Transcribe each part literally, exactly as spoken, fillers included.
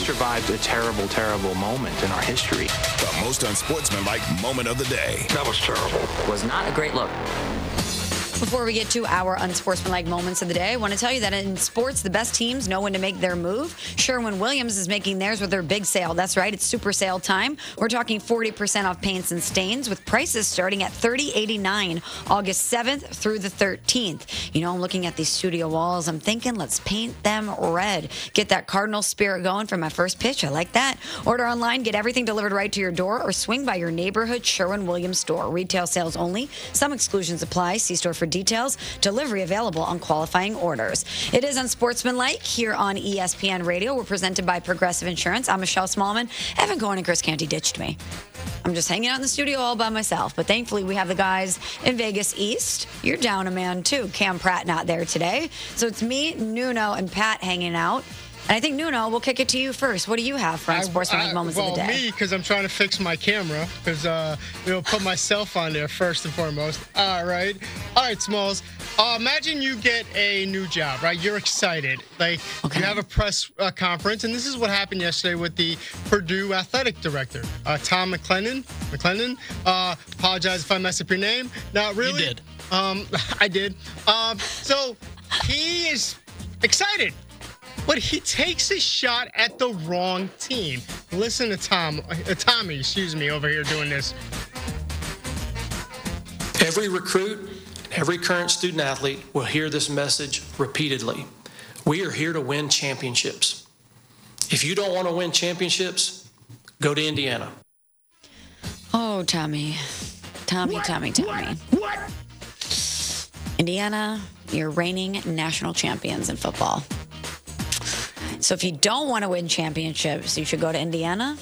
survived a terrible, terrible moment in our history. The most unsportsmanlike moment of the day. That was terrible. Was not a great look. Before we get to our unsportsmanlike moments of the day, I want to tell you that in sports, the best teams know when to make their move. Sherwin-Williams is making theirs with their big sale. That's right, it's super sale time. We're talking forty percent off paints and stains with prices starting at thirty dollars and eighty-nine cents, August seventh through the thirteenth. You know, I'm looking at these studio walls. I'm thinking, let's paint them red. Get that Cardinal spirit going for my first pitch. I like that. Order online, get everything delivered right to your door, or swing by your neighborhood Sherwin-Williams store. Retail sales only. Some exclusions apply. See store for details. Delivery available on qualifying orders. It is Unsportsmanlike here on E S P N Radio. We're presented by Progressive Insurance. I'm Michelle Smallman. Evan Cohen and Chris Canty ditched me. I'm just hanging out in the studio all by myself. But thankfully, we have the guys in Vegas East. You're down a man, too. Cam Pratt not there today. So it's me, Nuno, and Pat hanging out. And I think, Nuno, we'll kick it to you first. What do you have for unsportsmanlike moments well, of the day? Well, me, because I'm trying to fix my camera, because uh, we'll put myself on there first and foremost. All right. All right, Smalls. Uh, imagine you get a new job, right? You're excited. Like, okay. You have a press uh, conference, and this is what happened yesterday with the Purdue athletic director, uh, Tom McClendon. McClendon. Uh, apologize if I mess up your name. Not really. You did. Um, I did. Um, so he is excited. But he takes a shot at the wrong team. Listen to Tom, uh, Tommy, excuse me, over here doing this. Every recruit, every current student athlete will hear this message repeatedly. We are here to win championships. If you don't want to win championships, go to Indiana. Oh, Tommy. Tommy, what? Tommy, Tommy. What? What? Indiana, you're reigning national champions in football. So if you don't want to win championships, you should go to Indiana.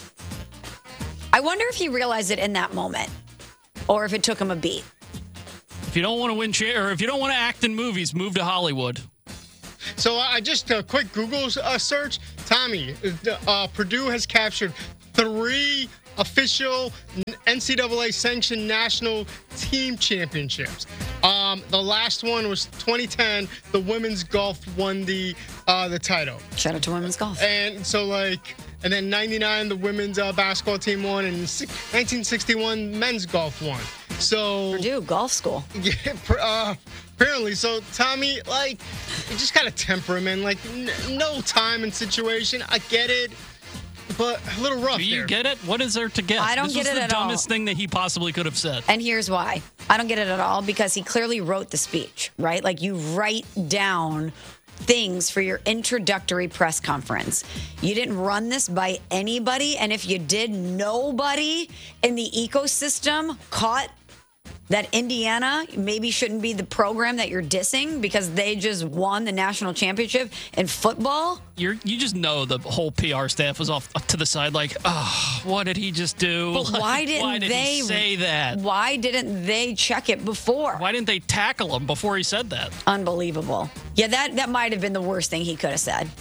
I wonder if he realized it in that moment, or if it took him a beat. If you don't want to win, cha- or if you don't want to act in movies, move to Hollywood. So I uh, just a quick Google uh, search. Tommy, uh, Purdue has captured three official N C double A sanctioned national team championships. Um, the last one was twenty ten. The women's golf won the uh, the title. Shout out to women's golf. And so like, and then ninety-nine, the women's uh, basketball team won, and nineteen sixty-one, men's golf won. So Purdue golf school. Yeah, uh, apparently. So Tommy, like, you just got a temperament, like n- no time and situation. I get it. But a little rough Do you there. get it? What is there to get? I don't this get was it the at dumbest all. thing that he possibly could have said. And here's why. I don't get it at all, because he clearly wrote the speech, right? Like, you write down things for your introductory press conference. You didn't run this by anybody, and if you did, nobody in the ecosystem caught that Indiana maybe shouldn't be the program that you're dissing because they just won the national championship in football. You're, you just know the whole P R staff was off up to the side like, oh, what did he just do? But Like, why didn't why did they he say that? Why didn't they check it before? Why didn't they tackle him before he said that? Unbelievable. Yeah, that, that might have been the worst thing he could have said.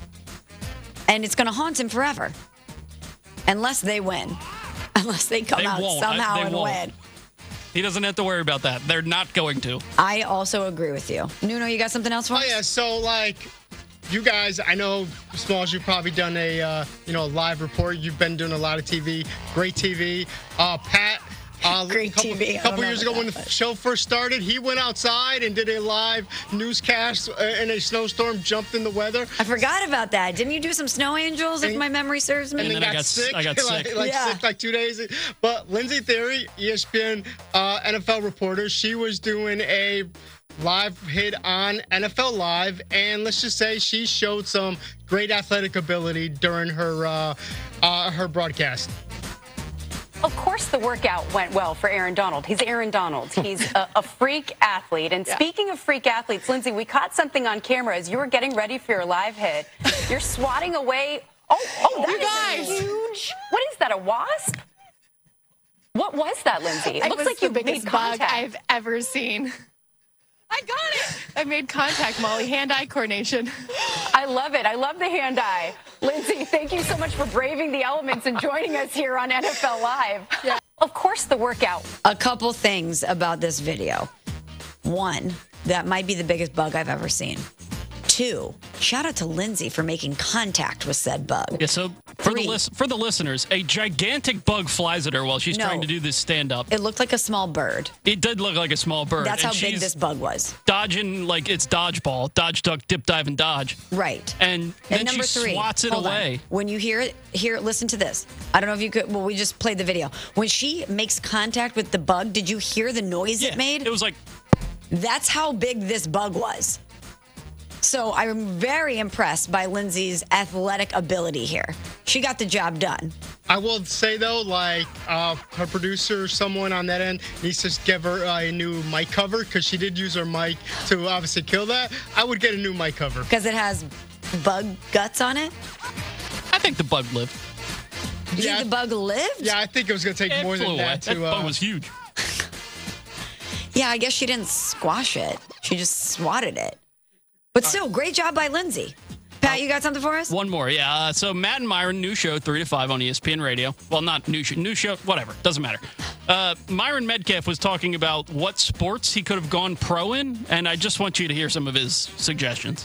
And it's going to haunt him forever. Unless they win. Unless they come They out won't. somehow I- they and won't. win. He doesn't have to worry about that. They're not going to. I also agree with you. Nuno, you got something else for us? Oh, yeah. So, like, you guys, I know, Smalls, you've probably done a, uh, you know, live report. You've been doing a lot of T V. Great T V. Uh, Pat. Uh, Great couple, T V. A couple years ago when the that. show first started, he went outside and did a live newscast in a snowstorm, jumped in the weather. I forgot about that. Didn't you do some snow angels, and, if my memory serves me? And, and then, then got, I got sick. I got like, sick. Like yeah. sick like two days. But Lindsay Theory, E S P N uh, N F L reporter, she was doing a live hit on N F L Live, and let's just say she showed some great athletic ability during her uh, uh, her broadcast. Of course the workout went well for Aaron Donald. He's Aaron Donald. He's a, a freak athlete. And yeah. Speaking of freak athletes, Lindsay, we caught something on camera as you were getting ready for your live hit. You're swatting away. Oh, oh, that you is guys. huge. What is that, a wasp? What was that, Lindsay? It I looks was like the you biggest made bug contact. I've ever seen. I got it. I made contact, Molly. Hand-eye coordination. I love it. I love the hand-eye. Lindsay, thank you so much for braving the elements and joining us here on N F L Live. Yeah. Of course, the workout. A couple things about this video. One, that might be the biggest bug I've ever seen. Two, shout out to Lindsay for making contact with said bug. Yeah, so for Three. the lis- for the listeners, a gigantic bug flies at her while she's No. trying to do this stand-up. It looked like a small bird. It did look like a small bird. That's and how big she's this bug was. dodging like it's dodgeball. Dodge, duck, dip, dive, and dodge. Right. And then And number she three, swats it hold on. away. When you hear it, hear it, listen to this. I don't know if you could. Well, we just played the video. When she makes contact with the bug, did you hear the noise Yeah, it made? it was like, That's how big this bug was. So I'm very impressed by Lindsay's athletic ability here. She got the job done. I will say though, like uh, her producer, someone on that end needs to give her uh, a new mic cover because she did use her mic to obviously kill that. I would get a new mic cover Because it has bug guts on it. I think the bug lived. You Yeah. think the bug lived? Yeah, I think it was gonna take It more flew than away. that That to. bug Uh, was huge. Yeah, I guess she didn't squash it. She just swatted it. But still, great job by Lindsay. Pat, you got something for us? One more, yeah. Uh, so Matt and Myron, new show, three to five on E S P N Radio. Well, not new show, new show, whatever, doesn't matter. Uh, Myron Medcalf was talking about what sports he could have gone pro in, and I just want you to hear some of his suggestions.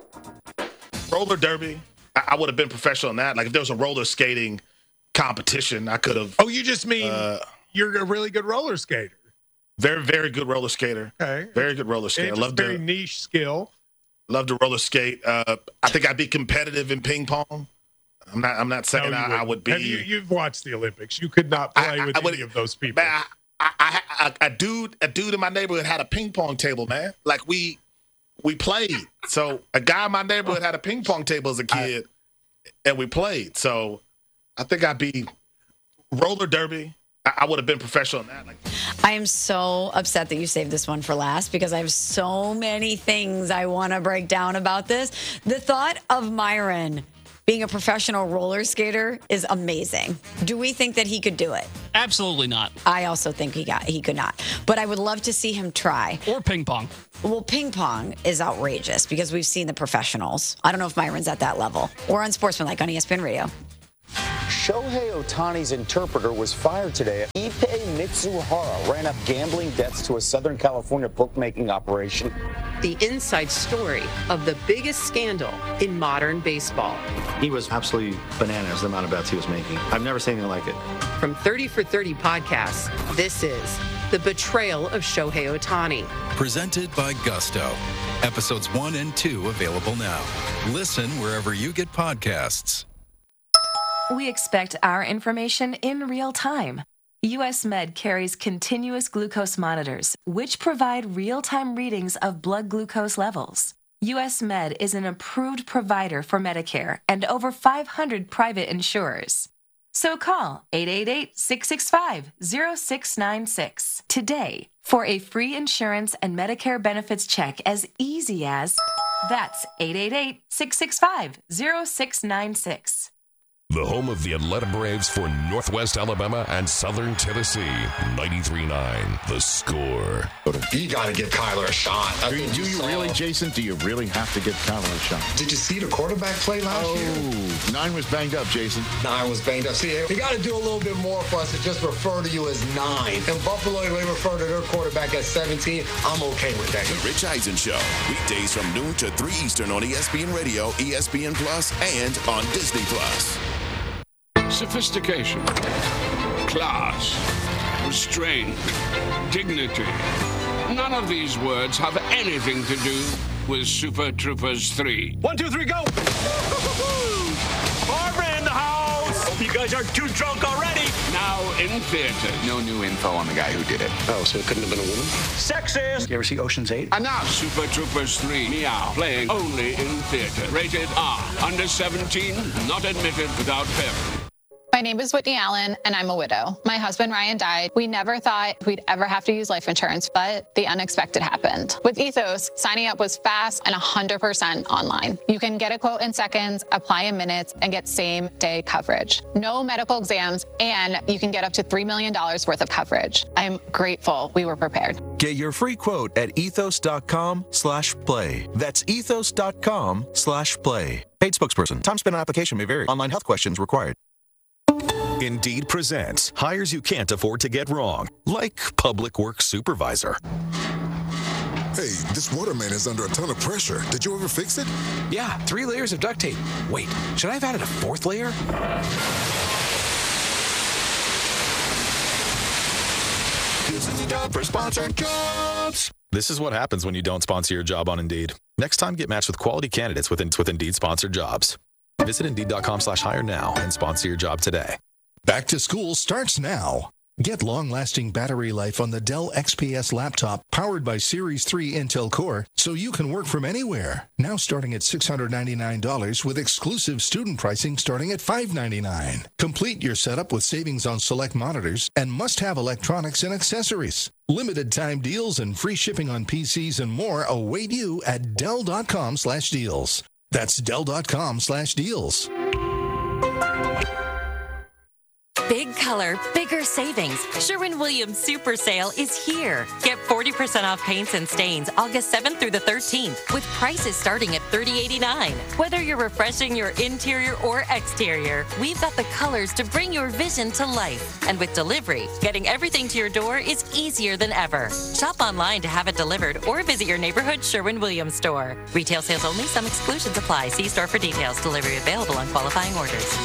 Roller derby. I, I would have been professional in that. Like if there was a roller skating competition, I could have. Oh, you just mean Uh, you're a really good roller skater. Very, very good roller skater. Okay. Very good roller skater. It's Love a very to niche skill. love to roller skate. Uh, I think I'd be competitive in ping pong. I'm not. I'm not saying No, you I, I wouldn't. would be. Have you, you've watched the Olympics. You could not play I- with I would- any of those people. Man, I, I, I, a dude, a dude in my neighborhood had a ping pong table. Man, like we, we played. So a guy in my neighborhood had a ping pong table as a kid, and we played. So I think I'd be roller derby. I, I would have been professional in that. Like, I am so upset that you saved this one for last because I have so many things I want to break down about this. The thought of Myron being a professional roller skater is amazing. Do we think that he could do it? Absolutely not. I also think he got he could not. But I would love to see him try. Or ping pong. Well, ping pong is outrageous because we've seen the professionals. I don't know if Myron's at that level. Or on Sportsmanlike on E S P N Radio. Shohei Ohtani's interpreter was fired today. Ippei Mitsuhara ran up gambling debts to a Southern California bookmaking operation. The inside story of the biggest scandal in modern baseball. He was absolutely bananas, the amount of bets he was making. I've never seen anything like it. From thirty for thirty podcasts, this is The Betrayal of Shohei Ohtani. Presented by Gusto. Episodes one and two available now. Listen wherever you get podcasts. We expect our information in real time. U S Med carries continuous glucose monitors, which provide real-time readings of blood glucose levels. U S Med is an approved provider for Medicare and over five hundred private insurers. So call eight eight eight, six six five, zero six nine six today for a free insurance and Medicare benefits check as easy as that's eight eight eight, six six five, zero six nine six. The home of the Atlanta Braves for Northwest Alabama and Southern Tennessee. ninety-three nine, The Score. You got to give Kyler a shot. Do you, do you really, Jason? Do you really have to give Kyler a shot? Did you see the quarterback play last oh, year? Nine was banged up, Jason. Nine was banged up. See, you got to do a little bit more for us to just refer to you as nine. And Buffalo, they refer to their quarterback as seventeen. I'm okay with that. The Rich Eisen Show. Weekdays from noon to three Eastern on E S P N Radio, E S P N Plus, and on Disney Plus. Sophistication, class, restraint, dignity. None of these words have anything to do with Super Troopers three. One, two, three, go! Barbara in the house! Hope you guys aren't too drunk already. Now in theaters. No new info on the guy who did it. Oh, so it couldn't have been a woman? Sexist! You ever see Ocean's eight? Enough! Super Troopers three, Meow, playing only in theater. Rated R. Under seventeen, not admitted without parent. My name is Whitney Allen, and I'm a widow. My husband, Ryan, died. We never thought we'd ever have to use life insurance, but the unexpected happened. With Ethos, signing up was fast and one hundred percent online. You can get a quote in seconds, apply in minutes, and get same-day coverage. No medical exams, and you can get up to three million dollars worth of coverage. I'm grateful we were prepared. Get your free quote at ethos.com slash play. That's ethos.com slash play. Paid spokesperson. Time spent on application may vary. Online health questions required. Indeed presents hires you can't afford to get wrong, like public works supervisor. Hey, this waterman is under a ton of pressure. Did you ever fix it? Yeah, three layers of duct tape. Wait, should I have added a fourth layer? This is the job for sponsored jobs. This is what happens when you don't sponsor your job on Indeed. Next time, get matched with quality candidates with, with Indeed sponsored jobs. Visit Indeed.com slash hire now and sponsor your job today. Back to school starts now. Get long-lasting battery life on the Dell X P S laptop powered by Series three Intel Core so you can work from anywhere. Now starting at six hundred ninety-nine dollars with exclusive student pricing starting at five hundred ninety-nine dollars. Complete your setup with savings on select monitors and must-have electronics and accessories. Limited time deals and free shipping on P Cs and more await you at Dell.com slash deals. That's Dell.com slash deals. Big color, bigger savings. Sherwin-Williams Super Sale is here. Get forty percent off paints and stains August seventh through the thirteenth with prices starting at thirty eighty-nine. Whether you're refreshing your interior or exterior, we've got the colors to bring your vision to life. And with delivery, getting everything to your door is easier than ever. Shop online to have it delivered or visit your neighborhood Sherwin-Williams store. Retail sales only. Some exclusions apply. See store for details. Delivery available on qualifying orders.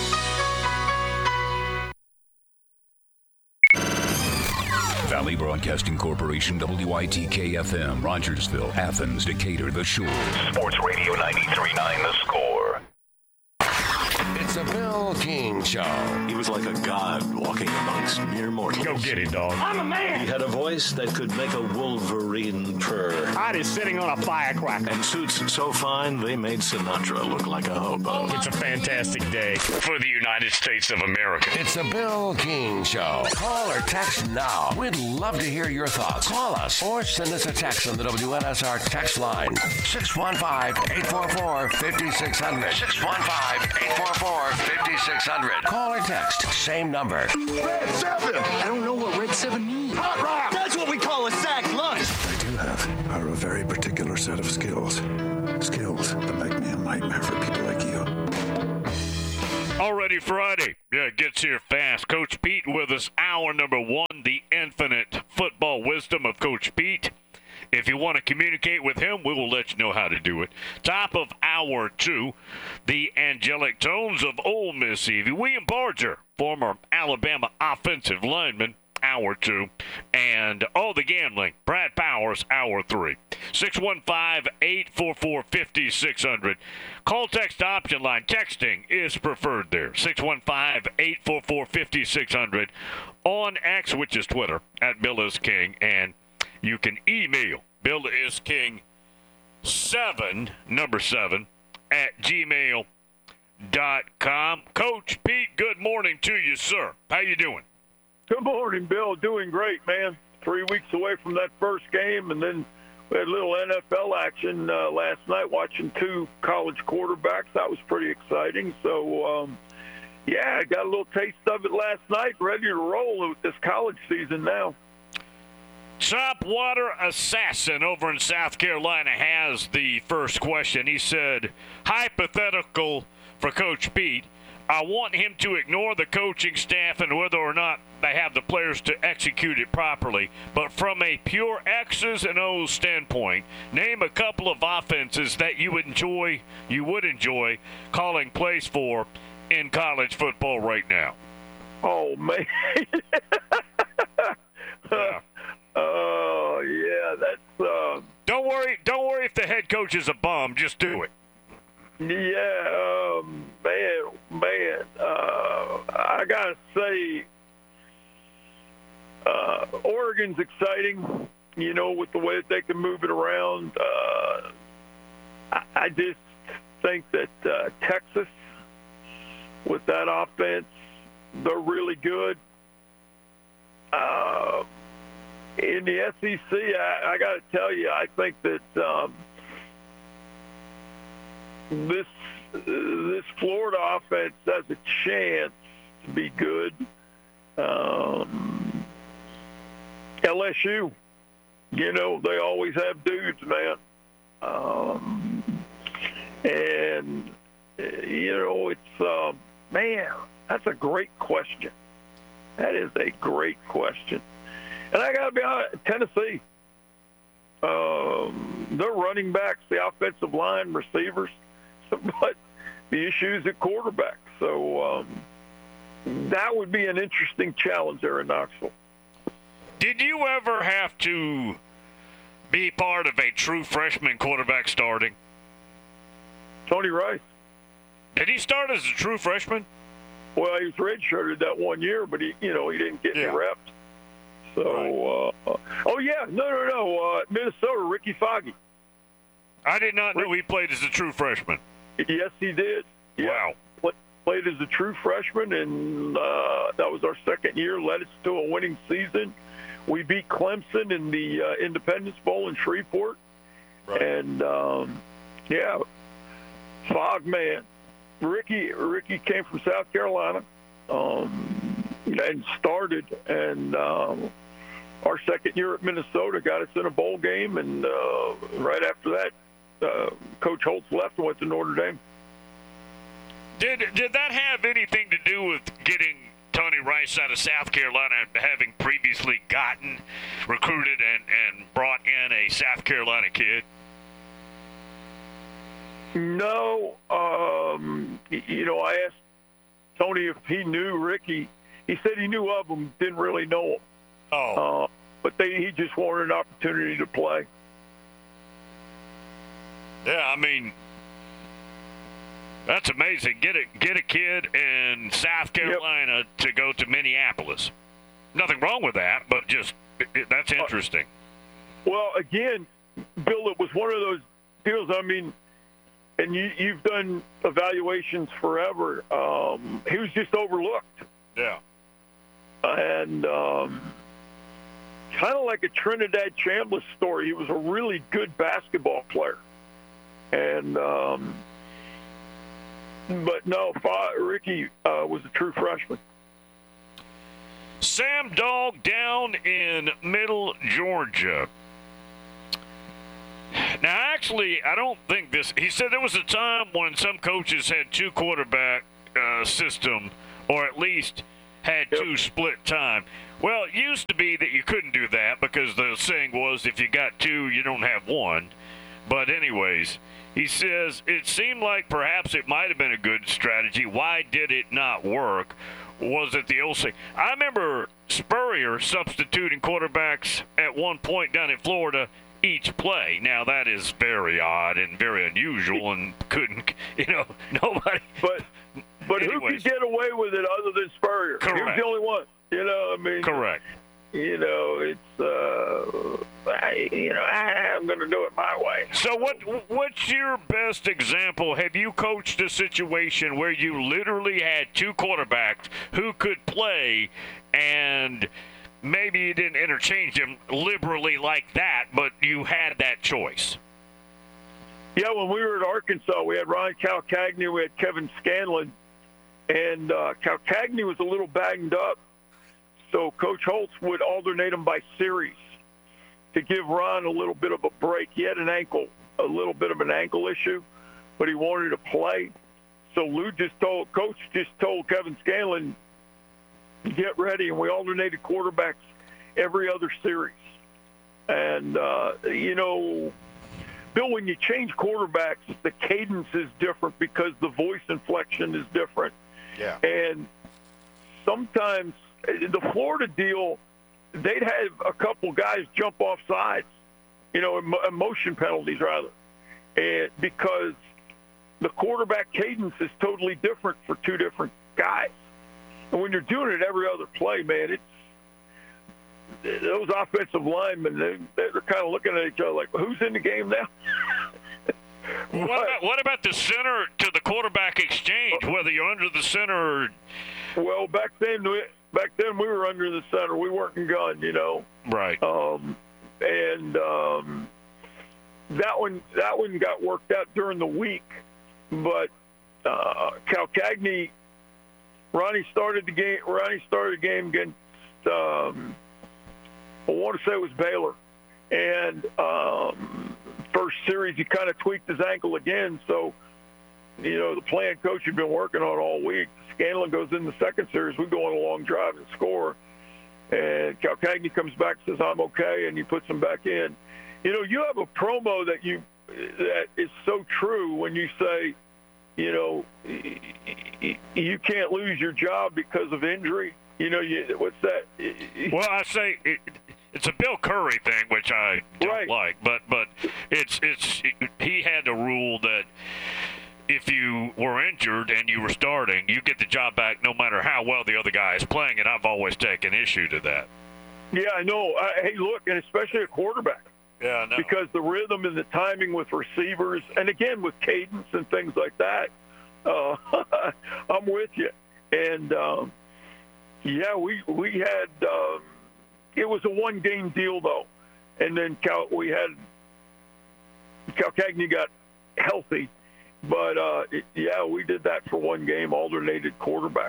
Valley Broadcasting Corporation, W I T K F M, Rogersville, Athens, Decatur, The Shore. Sports Radio ninety-three point nine The Score. It's a Bill King Show. He was like a god walking amongst mere mortals. Go get it, dog. I'm a man. He had a voice that could make a wolverine purr. Art is sitting on a firecracker. And suits so fine, they made Sinatra look like a hobo. It's a fantastic day for the United States of America. It's a Bill King Show. Call or text now. We'd love to hear your thoughts. Call us or send us a text on the W N S R text line. six one five, eight four four, five six zero zero. six one five, eight four four, five six zero zero. Call or text. Same number. Red seven. I don't know what Red seven means. Hot rock. That's what we call a sack lunch. I do have are a very particular set of skills. Skills that make me a nightmare for people like you. Already Friday. Yeah, it gets here fast. Coach Pete with us. Hour number one, the infinite football wisdom of Coach Pete. If you want to communicate with him, we will let you know how to do it. Top of hour two, the angelic tones of Ole Miss Evie. William Barger, former Alabama offensive lineman, hour two. And all the gambling, Brad Powers, hour three. six one five, eight four four, five six zero zero. Call text option line. Texting is preferred there. six one five, eight four four, five six zero zero. On X, which is Twitter, at Bill is King. And you can email Bill is King seven, number seven, at gmail dot com. Coach Pete, good morning to you, sir. How you doing? Good morning, Bill. Doing great, man. Three weeks away from that first game, and then we had a little N F L action uh, last night watching two college quarterbacks. That was pretty exciting. So, um, yeah, I got a little taste of it last night. Ready to roll with this college season now. Topwater Assassin over in South Carolina has the first question. He said, hypothetical for Coach Pete. I want him to ignore the coaching staff and whether or not they have the players to execute it properly. But from a pure X's and O's standpoint, name a couple of offenses that you enjoy, you would enjoy calling plays for in college football right now. Oh, man. Yeah. Oh, uh, yeah, that's... Uh, don't worry, don't worry if the head coach is a bum. Just do it. Yeah, um, man, man, uh, I got to say, uh, Oregon's exciting, you know, with the way that they can move it around. Uh, I, I just think that uh, Texas, with that offense, they're really good. Uh, in the S E C, I, I got to tell you, I think that um, this uh, this Florida offense has a chance to be good. Um, L S U, you know, they always have dudes, man. Um, and, you know, it's, uh, man, that's a great question. That is a great question. And I got to be honest, Tennessee. um, their running backs, the offensive line, receivers, but the issues at quarterback. So um, that would be an interesting challenge there in Knoxville. Did you ever have to be part of a true freshman quarterback starting? Tony Rice. Did he start as a true freshman? Well, he was redshirted that one year, but he, you know, he didn't get yeah. any reps. So, uh, oh yeah, no, no, no, uh, Minnesota, Ricky Foggy. I did not know he played as a true freshman. Yes, he did. Yeah. Wow. Play, played as a true freshman, and uh, that was our second year. Led us to a winning season. We beat Clemson in the uh, Independence Bowl in Shreveport, right. and um, yeah, Fog man. Ricky Ricky came from South Carolina um, and started, and um, our second year at Minnesota got us in a bowl game, and uh, right after that, uh, Coach Holtz left and went to Notre Dame. Did did that have anything to do with getting Tony Rice out of South Carolina, having previously gotten recruited and, and brought in a South Carolina kid? No. Um, you know, I asked Tony if he knew Ricky. He said he knew of him, didn't really know him. Oh. Uh, but they, he just wanted an opportunity to play. Yeah, I mean, that's amazing. Get a, get a kid in South Carolina yep. to go to Minneapolis. Nothing wrong with that, but just it, that's interesting. Uh, well, again, Bill, it was one of those deals, I mean, and you, you've done evaluations forever. Um, he was just overlooked. Yeah. And um, kind of like a Trinidad Chambliss story. He was a really good basketball player. And, um, but no, Ricky uh, was a true freshman. Sam Dog down in Middle Georgia. Now, actually, I don't think this. He said there was a time when some coaches had two quarterback uh, system, or at least had yep. two split time. Well, it used to be that you couldn't do that because the saying was if you got two, you don't have one. But anyways, he says it seemed like perhaps it might have been a good strategy. Why did it not work? Was it the old saying? I remember Spurrier substituting quarterbacks at one point down in Florida each play. Now, that is very odd and very unusual and couldn't, you know, nobody. But but anyways. Who could get away with it other than Spurrier? Correct. He was the only one. You know, I mean. Correct. You know, it's, uh, I, you know, I, I'm going to do it my way. So what? what's your best example? Have you coached a situation where you literally had two quarterbacks who could play and maybe you didn't interchange them liberally like that, but you had that choice? Yeah, when we were at Arkansas, we had Ron Calcagni, we had Kevin Scanlon, and uh, Calcagni was a little banged up. So Coach Holtz would alternate them by series to give Ron a little bit of a break. He had an ankle, a little bit of an ankle issue, but he wanted to play. So Lou just told, Coach just told Kevin Scanlon, get ready, and we alternated quarterbacks every other series. And, uh, you know, Bill, when you change quarterbacks, the cadence is different because the voice inflection is different. Yeah. And sometimes the Florida deal, they'd have a couple guys jump off sides, you know, motion penalties rather, and because the quarterback cadence is totally different for two different guys. And when you're doing it every other play, man, it's those offensive linemen, they, they're kind of looking at each other like, who's in the game now? what, about, what about the center to the quarterback exchange, whether you're under the center or... Well, back then, back then we were under the center. We weren't in gun, you know. Right. Um, and um, that one, that one got worked out during the week. But uh, Calcagni, Ronnie started the game. Ronnie started the game against. Um, I want to say it was Baylor, and um, first series he kind of tweaked his ankle again. So, you know, the plan coach had been working on all week. Scanlon goes in the second series. We go on a long drive and score. And Calcagni comes back and says, I'm okay, and he puts him back in. You know, you have a promo that you that is so true when you say, you know, you can't lose your job because of injury. You know, you, what's that? Well, I say it, it's a Bill Curry thing, which I don't right. like, but but it's it's it, he had a rule that if you were injured and you were starting, you get the job back no matter how well the other guy is playing, and I've always taken issue to that. Yeah, I know. I, hey, look, and especially a quarterback. Yeah, I know. Because the rhythm and the timing with receivers, and again with cadence and things like that, uh, I'm with you. And um, yeah, we we had um, it was a one game deal though, and then Cal, we had Calcagni got healthy, but uh, it, yeah, we did that for one game, alternated quarterbacks.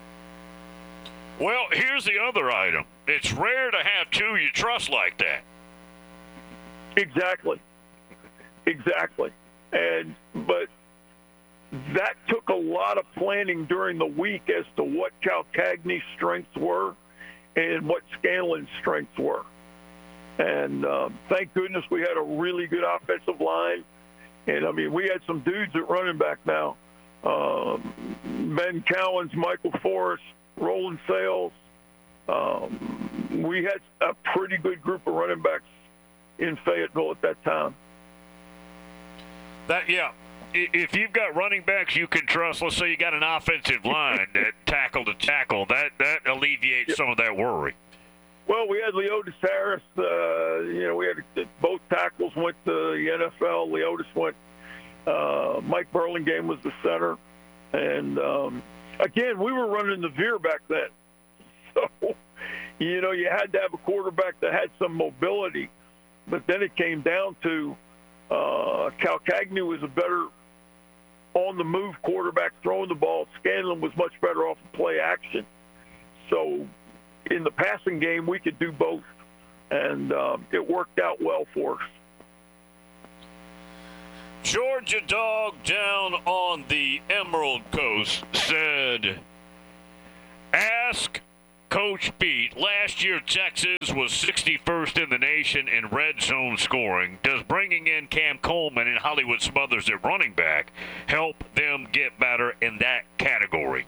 Well, here's the other item. It's rare to have two you trust like that. Exactly. Exactly. And but that took a lot of planning during the week as to what Calcagni's strengths were and what Scanlon's strengths were. And um, thank goodness we had a really good offensive line. And, I mean, we had some dudes at running back now. Um, Ben Cowens, Michael Forrest, Roland Sales. Um, we had a pretty good group of running backs in Fayetteville at that time. That yeah, if you've got running backs you can trust, let's say you got an offensive line that tackle to tackle, that that alleviates yep. some of that worry. Well, we had Leotis Harris. Uh, you know, we had both tackles went to the N F L. Leotis went. Uh, Mike Burlingame was the center, and um, again, we were running the veer back then. So, you know, you had to have a quarterback that had some mobility. But then it came down to uh, Calcagni was a better on-the-move quarterback throwing the ball. Scanlon was much better off of play action. So in the passing game, we could do both, and um, it worked out well for us. Georgia Dog down on the Emerald Coast said, ask Coach Beat, last year Texas was sixty-first in the nation in red zone scoring. Does bringing in Cam Coleman and Hollywood Smothers at running back help them get better in that category?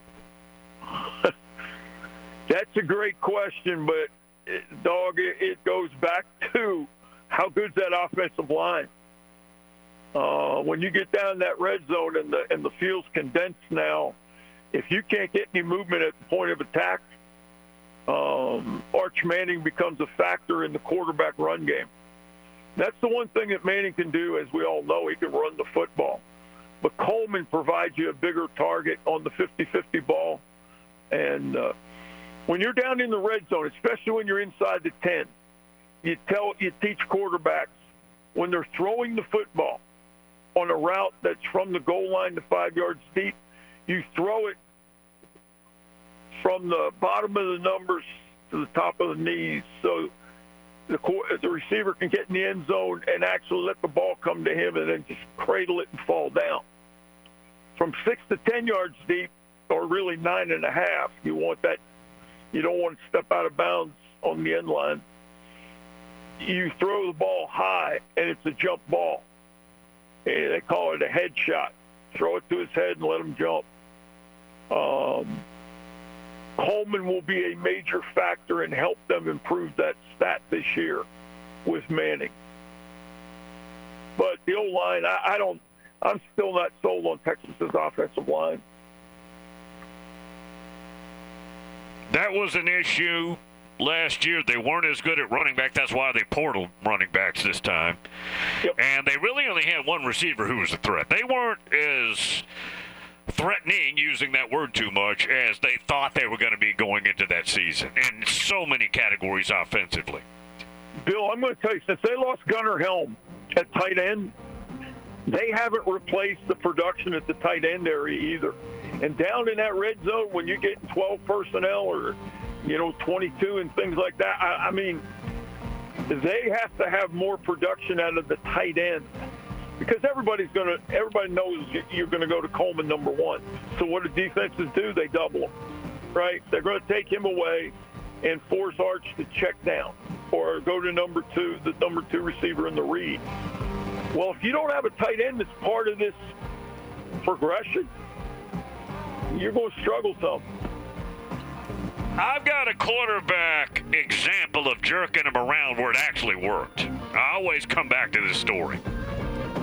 That's a great question, but, Dog, it goes back to how good's that offensive line. Uh, when you get down that red zone and the, and the field's condensed now, if you can't get any movement at the point of attack, Um, Arch Manning becomes a factor in the quarterback run game. That's the one thing that Manning can do, as we all know. He can run the football. But Coleman provides you a bigger target on the fifty-fifty ball. And uh, when you're down in the red zone, especially when you're inside the ten, you tell you teach quarterbacks when they're throwing the football on a route that's from the goal line to five yards deep, you throw it from the bottom of the numbers to the top of the knees, so the the receiver can get in the end zone and actually let the ball come to him and then just cradle it and fall down. From six to ten yards deep, or really nine and a half, you want that. You don't want to step out of bounds on the end line. You throw the ball high, and it's a jump ball. And they call it a head shot. Throw it to his head and let him jump. Um, Coleman will be a major factor and help them improve that stat this year with Manning. But the O-line, I, I don't, I'm still not sold on Texas's offensive line. That was an issue last year. They weren't as good at running back. That's why they portaled running backs this time. Yep. And they really only had one receiver who was a threat. They weren't as threatening, using that word too much, as they thought they were going to be going into that season in so many categories offensively. Bill, I'm going to tell you, since they lost Gunnar Helm at tight end, they haven't replaced the production at the tight end area either. And down in that red zone, when you get twelve personnel or, you know, twenty-two and things like that, I, I mean, they have to have more production out of the tight end. Because everybody's going to, everybody knows you're going to go to Coleman number one. So what do defenses do? They double him, right? They're going to take him away and force Arch to check down or go to number two, the number two receiver in the read. Well, if you don't have a tight end that's part of this progression, you're going to struggle some. I've got a quarterback example of jerking him around where it actually worked. I always come back to this story.